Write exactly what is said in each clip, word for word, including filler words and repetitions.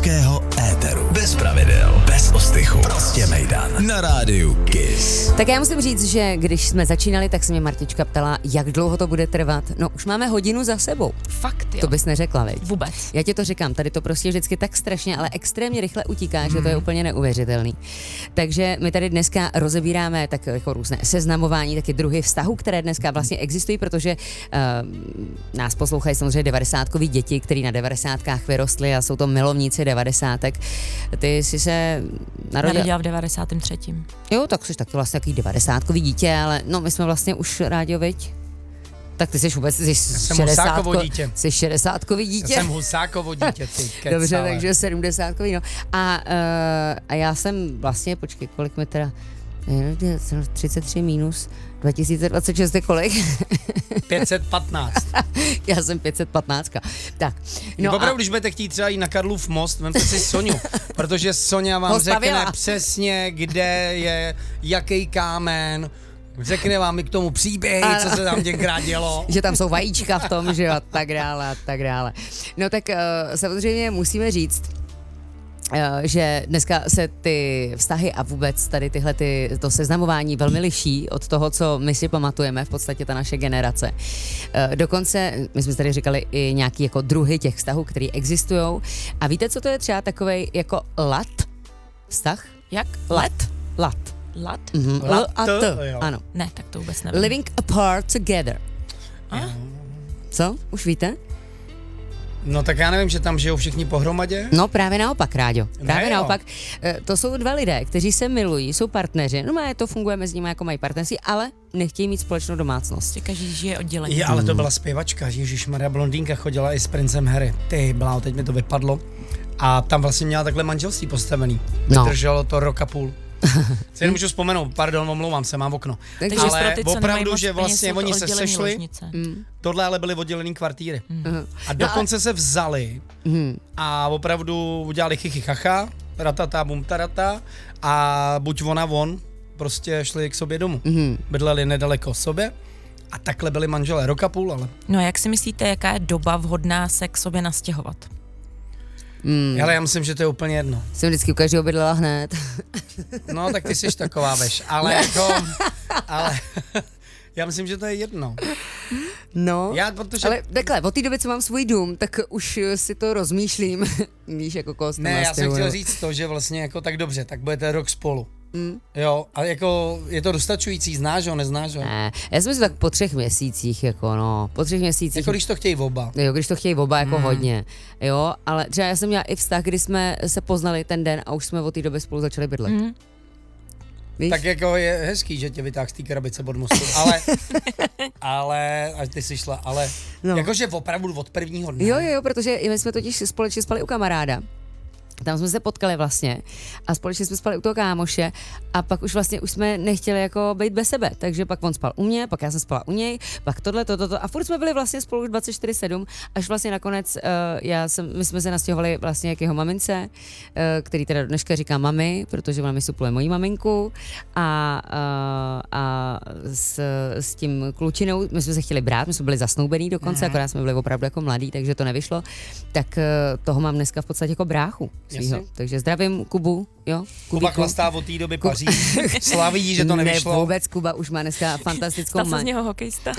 českého éteru. Bez pravidel, bez ostychu. Prostě mejdan. Na rádiu Kiss. Tak já musím říct, že když jsme začínali, tak se mě Martička ptala, jak dlouho to bude trvat. No, už máme hodinu za sebou. Fakt, jo. To bys neřekla, veď? Vůbec. Já ti to říkám, tady to prostě vždycky tak strašně, ale extrémně rychle utíká, hmm. že to je úplně neuvěřitelný. Takže my tady dneska rozebíráme tak jako různé seznamování, taky druhy vztahů, které dneska vlastně existují, protože uh, nás poslouchají samozřejmě devadesátkoví děti, kteří na devadesátkách vyrostli a jsou to milovníci devadesátek. Ty jsi se narodila... Narodila v devadesátém třetím Jo, tak jsi taky vlastně takový devadesátkový dítě, ale no my jsme vlastně už rádio, viď? Tak ty jsi vůbec, jsi šedesátkovo dítě. Jsi šedesátkový dítě. Já jsem husákovo dítě, ty kecále. Dobře, takže sedmdesátkový, no. A, uh, a já jsem vlastně, počkej, kolik mi teda, třicet tři minus dva tisíce dvacet šest je kolik? pět set patnáct. Já jsem pět set patnáct. Tak. No opravdu, a... když budete chtít třeba jít na Karlův most, vemte si Soňu, protože Soňa vám řekne přesně, kde je, jaký kámen, řekne vám i k tomu příběhy, a... co se tam tenkrát dělo. Že tam jsou vajíčka v tom, že jo, a tak dále, a tak dále. No tak uh, samozřejmě musíme říct, že dneska se ty vztahy a vůbec tady tyhle ty, to seznamování velmi liší od toho, co my si pamatujeme, v podstatě ta naše generace. Dokonce, my jsme tady říkali i nějaký jako druhy těch vztahů, které existují. A víte, co to je třeba takovej jako lat vztah? Jak? Lat? Lat. Lat? Mhm. L a t, ano. Ne, tak to vůbec nevím. Living apart together. A? Co? Už víte? No tak já nevím, že tam žijou všichni pohromadě? No právě naopak, Ráďo. Právě ne, naopak. To jsou dva lidé, kteří se milují, jsou partneři. No má to funguje mezi nimi jako mají partnerství, ale nechtějí mít společnou domácnost. Každý žije odděleně. Je, ale to byla zpěvačka, ježišmarja, blondýnka, chodila i s princem Harry. Ty bláho, teď mi to vypadlo. A tam vlastně měla takhle manželství postavený. Vydrželo no. to rok a půl. Si nemůžu vzpomenout, pardon, omlouvám se, mám okno. Takže ale ty, opravdu, že vlastně oni se sešli, mm. tohle ale byly oddělený kvartíry. Mm. A dokonce no, se vzali mm. a opravdu udělali chichy chacha, ratata bum tarata a buď ona von, prostě šli k sobě domů. Mm. Bydleli nedaleko sobě a takhle byli manželé, rok a půl, ale. No a jak si myslíte, jaká je doba vhodná se k sobě nastěhovat? Mm. Ale já myslím, že to je úplně jedno. Jsem vždycky u každého bydlela hned. No, tak ty jsi taková, veš, ale jako, ale já myslím, že to je jedno. No, já, protože... ale takhle, od té doby, co mám svůj dům, tak už si to rozmýšlím. Víš, jako koho Ne, já jsem chtěl říct to, že vlastně jako tak dobře, tak budete rok spolu. Mm. Jo, ale jako je to dostačující, znáš ho, neznáš ho? Ne, já si myslím tak po třech měsících, jako no, po třech měsících. Jako když to chtějí oba. Jo, když to chtějí oba, jako mm. hodně, jo, ale třeba já jsem měla i vztah, kdy jsme se poznali ten den a už jsme od té doby spolu začali bydlet. Mm. Víš? Tak jako je hezký, že tě vytáhl z té krabice od mostu, ale, ale, až ty jsi šla, ale no. Jakože opravdu od prvního dne. Jo, jo, jo, protože my jsme totiž společně spali u kamaráda. Tam jsme se potkali vlastně a společně jsme spali u toho kámoše a pak už vlastně už jsme nechtěli jako být bez sebe, takže pak on spal u mě, pak já jsem spala u něj, pak tohle, toto, to, to a furt jsme byli vlastně spolu už dvacet čtyři sedm, až vlastně nakonec uh, já jsem, my jsme se nastěhovali vlastně k jeho mamince, uh, který teda dneška říká mami, protože ona mi supluje moji maminku a, uh, a s, s tím klučinou, my jsme se chtěli brát, my jsme byli zasnoubený dokonce, akorát jsme byli opravdu jako mladí, takže to nevyšlo, tak uh, toho mám dneska v podstatě jako bráchu. Svýho. Takže zdravím Kubu, jo? Kubíku. Kuba chlastá od té doby paří. Slaví, že to nevyšlo. Ne, vůbec Kuba už má dneska fantastickou Stal se z něho hokejista.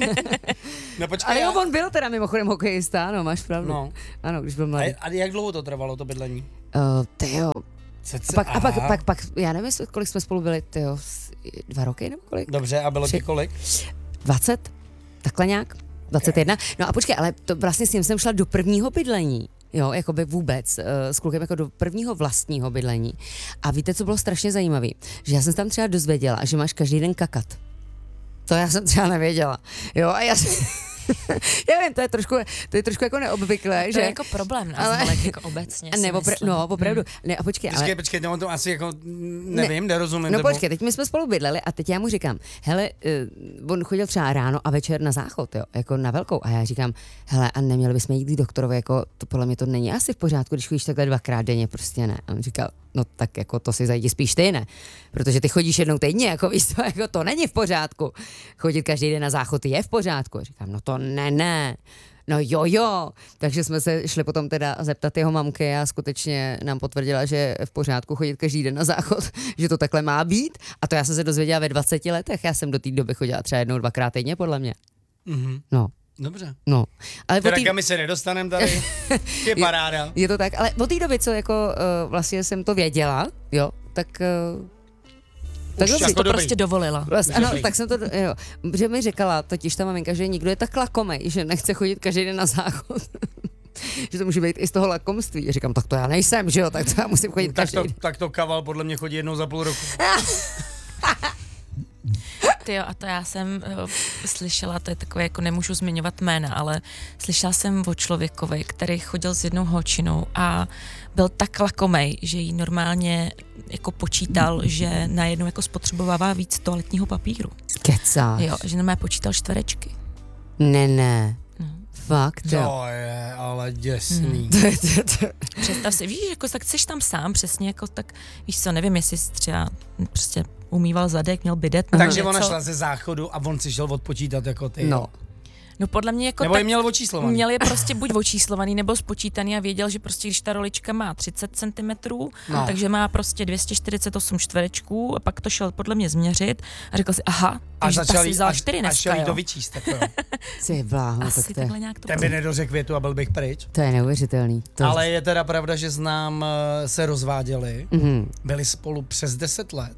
No počkej. Ale jo, on byl teda mimochodem hokejista, ano, máš pravdu. No. Ano, když byl mladý. A, a jak dlouho to trvalo, to bydlení? Uh, tyjo. A pak, a pak, pak, pak, já nevím, kolik jsme spolu byli, tyjo, dva roky nebo kolik? Dobře, a bylo ti kolik? dvacet, takhle nějak, dvacet jedna. Okay. No a počkej, ale to vlastně s ním jsem šla do prvního bydlení. Jo, jako by vůbec, uh, s klukem jako do prvního vlastního bydlení. A víte, co bylo strašně zajímavé? Že já jsem tam třeba dozvěděla, že máš každý den kakat. To já jsem třeba nevěděla. Jo, a já jsem... Já vím, to je trošku, to je trošku jako neobvyklé, to že? To je jako problém nás ale... Zvolek, jako obecně. Ne, opra- no, opravdu. Hmm. Ne, a počkej, počkej, ale... počkej, no, to asi jako nevím, ne, nerozumím. No nebo... počkej, teď my jsme spolu bydleli a teď já mu říkám, hele, uh, on chodil třeba ráno a večer na záchod, jo, jako na velkou. A já říkám, hele, a neměli bychom jít k doktorovi, jako to podle mě to není asi v pořádku, když chodíš takhle dvakrát denně, prostě ne. A on říkal, no tak jako to si zajdi spíš ty, ne? Protože ty chodíš jednou týdně, jako víš to, jako to není v pořádku. Chodit každý den na záchod je v pořádku. A říkám, no to ne, ne. No jo, jo. Takže jsme se šli potom teda zeptat jeho mamky a skutečně nám potvrdila, že je v pořádku chodit každý den na záchod, že to takhle má být. A to já jsem se dozvěděla ve dvaceti letech. Já jsem do té doby chodila třeba jednou, dvakrát týdně, podle mě. Mm-hmm. No. Dobře. No. Ale teda tý... kam my se nedostaneme tady, je paráda. Je, je to tak, ale od té doby, co jako uh, vlastně jsem to věděla, jo, tak... Uh, tak si jako to dobrý. Prostě dovolila. Vlastně, ano, tak jsem to, jo, že mi říkala totiž ta maminka, že nikdo je tak lakomej, že nechce chodit každý den na záchod. Že to může být i z toho lakomství. Říkám, tak to já nejsem, že jo, tak to já musím chodit tak každý to, den. Tak to kaval podle mě chodí jednou za půl roku. Ty jo, a to já jsem uh, slyšela, to je takové, jako nemůžu zmiňovat jména, ale slyšela jsem o člověkovi, který chodil s jednou holčinou a byl tak lakomej, že jí normálně jako počítal, že najednou jako spotřebovává víc toaletního papíru. Kecáš. Jo, že normálně počítal čtverečky. Ne, ne. No. Fakt, jo. To je ale děsný. Hmm. Představ si, víš, jako tak jsi tam sám, přesně jako tak, víš co, nevím, jestli jsi třeba prostě umýval zadek, měl bidet. Takže něco. ona šla ze záchodu a on si šel odpočítat jako ty. No. No podle mě jako nebo tak, je měl očíslovaný. Měl je prostě buď očíslovaný nebo spočítaný a věděl, že prostě když ta rolička má třicet centimetrů, no. takže má prostě dvě stě čtyřicet osm čtverečků a pak to šel podle mě změřit a řekl si, aha, takže ta si vzal čtyři dneska, a šel jí to vyčíst, tak jo. Ty bláho, asi tak takhle nějak to ten by nedořekl větu a byl bych pryč. To je neuvěřitelný. To... Ale je teda pravda, že znám, se rozváděli, mm-hmm. byli spolu přes deset let.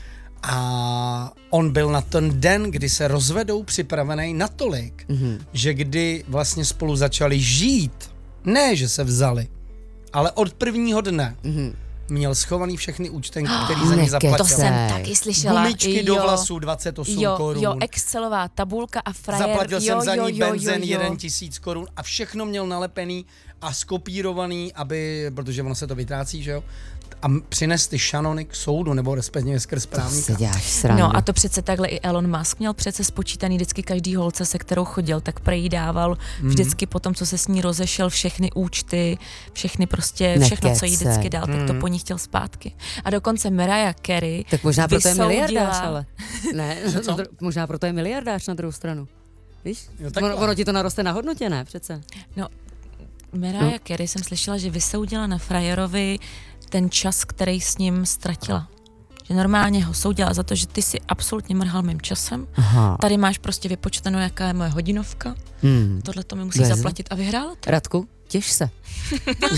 A on byl na ten den, kdy se rozvedou, připravený natolik, mm-hmm. že kdy vlastně spolu začali žít, ne, že se vzali, ale od prvního dne mm-hmm. měl schovaný všechny účtenky, který za ní zaplatil. To jsem taky slyšela. Gumičky do vlasů dvacet osm jo, korun. Jo, Excelová tabulka a frajer. Zaplatil jo, jsem za ní jo, benzen jo, jo. jeden tisíc korun a všechno měl nalepený a skopírovaný, aby, protože ono se to vytrácí, že jo, a přines ty šanony k soudu, nebo respektive skrz právníka. No a to přece takhle i Elon Musk měl přece spočítaný vždycky každý holce, se kterou chodil, tak prej dával vždycky mm. potom, co se s ní rozešel, všechny účty, všechny prostě, všechno, Nekece. co jí vždycky dal, mm. tak to po ní chtěl zpátky. A dokonce Mariah Carey tak možná proto je vysoudila... miliardář, ale. Ne, no, možná proto je miliardář na druhou stranu. Víš? Jo, ono, ono ti to naroste na hodnotě, ne přece? No, Mariah no. Carey jsem slyšela, že vysoudila na frajerovi ten čas, který s ním ztratila. Že normálně ho soudila za to, že ty si absolutně mrhal mým časem. Aha. Tady máš prostě vypočteno, jaká je moje hodinovka. Hmm. Tohle to mi musí Bez. zaplatit a vyhrála to. Radku, těš se.